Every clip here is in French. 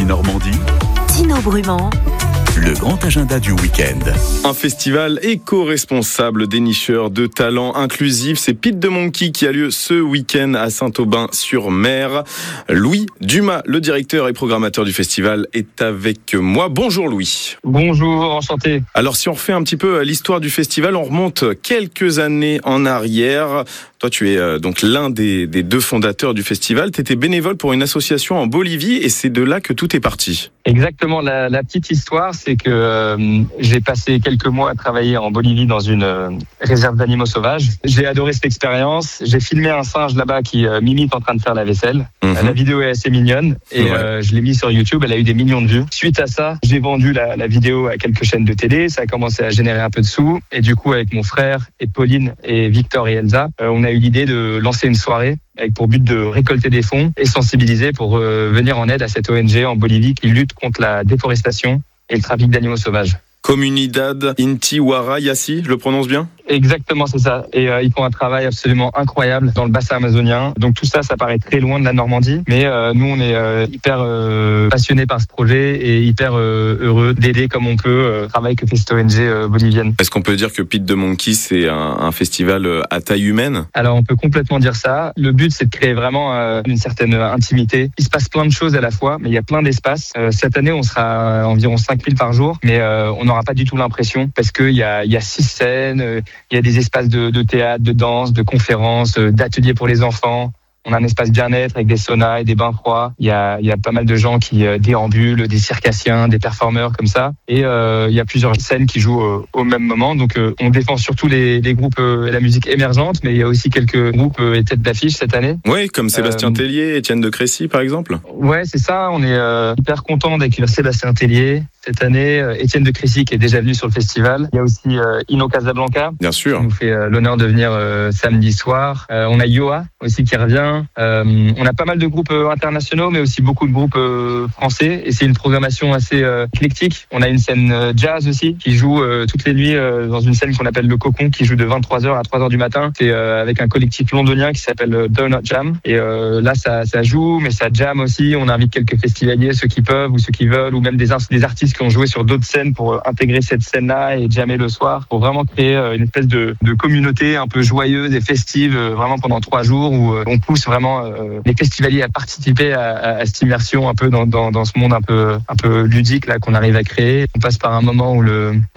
Normandie, Tino Brumand. Le grand agenda du week-end. Un festival éco-responsable, dénicheur de talents inclusifs. C'est Pete the Monkey qui a lieu ce week-end à Saint-Aubin-sur-Mer. Louis Dumas, le directeur et programmateur du festival, est avec moi. Bonjour Louis. Bonjour, enchanté. Alors si on refait un petit peu l'histoire du festival, on remonte quelques années en arrière. Toi, tu es donc l'un des deux fondateurs du festival. Tu étais bénévole pour une association en Bolivie et c'est de là que tout est parti. Exactement. La petite histoire, c'est que j'ai passé quelques mois à travailler en Bolivie dans une réserve d'animaux sauvages. J'ai adoré cette expérience. J'ai filmé un singe là-bas qui m'imite en train de faire la vaisselle. La vidéo est assez mignonne et je l'ai mise sur YouTube. Elle a eu des millions de vues. Suite à ça, j'ai vendu la vidéo à quelques chaînes de télé. Ça a commencé à générer un peu de sous. Et du coup, avec mon frère et Pauline et Victor et Elsa, on a eu l'idée de lancer une soirée avec pour but de récolter des fonds et sensibiliser pour venir en aide à cette ONG en Bolivie qui lutte contre la déforestation et le trafic d'animaux sauvages. Comunidad Inti Wara Yassi, je le prononce bien ? Exactement, c'est ça. Et ils font un travail absolument incroyable dans le bassin amazonien. Donc tout ça, ça paraît très loin de la Normandie. Mais nous, on est hyper passionnés par ce projet et hyper heureux d'aider comme on peut le travail que fait cette ONG bolivienne. Est-ce qu'on peut dire que Pete the Monkey, c'est un festival à taille humaine ? Alors on peut complètement dire ça. Le but, c'est de créer vraiment une certaine intimité. Il se passe plein de choses à la fois, mais il y a plein d'espaces. Cette année, on sera environ 5000 par jour, mais on n'aura pas du tout l'impression parce qu'il y a 6 scènes. Il y a des espaces de théâtre, de danse, de conférences, d'ateliers pour les enfants. On a un espace bien-être avec des saunas et des bains froids. Il y a pas mal de gens qui déambulent, des circassiens, des performeurs comme ça. Et il y a plusieurs scènes qui jouent au même moment. Donc on défend surtout les groupes et la musique émergente, mais il y a aussi quelques groupes et têtes d'affiche cette année. Oui, comme Sébastien Tellier, Étienne de Crécy par exemple. Ouais, c'est ça. On est hyper content d'accueillir Sébastien Tellier cette année. Étienne de Crécy qui est déjà venu sur le festival. Il y a aussi Ino Casablanca. Bien sûr. Qui nous fait l'honneur de venir samedi soir. On a Yoa aussi qui revient. On a pas mal de groupes internationaux, mais aussi beaucoup de groupes français. Et c'est une programmation assez éclectique. On a une scène jazz aussi qui joue toutes les nuits dans une scène qu'on appelle le Cocon, qui joue de 23h à 3h du matin. C'est avec un collectif londonien qui s'appelle Donut Jam. Et là, ça joue, mais ça jam aussi. On invite quelques festivaliers, ceux qui peuvent ou ceux qui veulent, ou même des artistes qui ont joué sur d'autres scènes pour intégrer cette scène-là et jammer le soir, pour vraiment créer une espèce de communauté un peu joyeuse et festive, vraiment pendant 3 jours où on pousse vraiment les festivaliers à participer à cette immersion un peu dans ce monde un peu ludique là qu'on arrive à créer. On passe par un moment où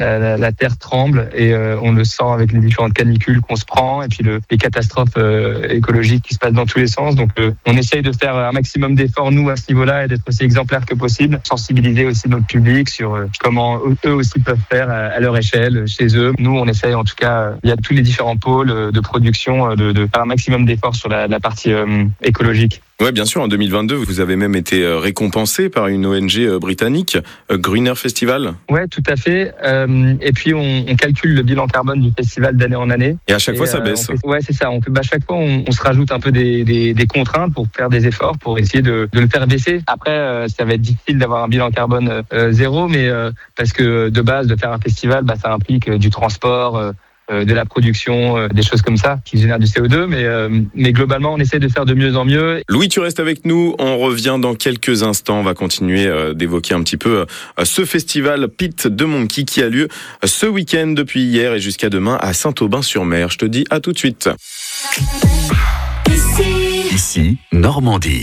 la terre tremble et on le sent avec les différentes canicules qu'on se prend et puis les catastrophes écologiques qui se passent dans tous les sens. Donc on essaye de faire un maximum d'efforts nous à ce niveau-là et d'être aussi exemplaires que possible, sensibiliser aussi notre public sur comment eux aussi peuvent faire à leur échelle chez eux. Nous on essaye en tout cas, il y a tous les différents pôles de production de faire un maximum d'efforts sur la partie écologique. Oui, bien sûr. En 2022, vous avez même été récompensé par une ONG britannique, Greener Festival. Ouais, tout à fait. Et puis on calcule le bilan carbone du festival d'année en année. Et à chaque fois, ça baisse. Ouais, c'est ça. À chaque fois, on se rajoute un peu des contraintes pour faire des efforts, pour essayer de le faire baisser. Après, ça va être difficile d'avoir un bilan carbone zéro, mais parce que de base, de faire un festival, ça implique du transport. De la production, des choses comme ça qui génèrent du CO2, mais globalement on essaie de faire de mieux en mieux. Louis, tu restes avec nous, on revient dans quelques instants, on va continuer d'évoquer un petit peu ce festival Pete the Monkey qui a lieu ce week-end depuis hier et jusqu'à demain à Saint-Aubin-sur-Mer. Je te dis à tout de suite. Ici, Normandie.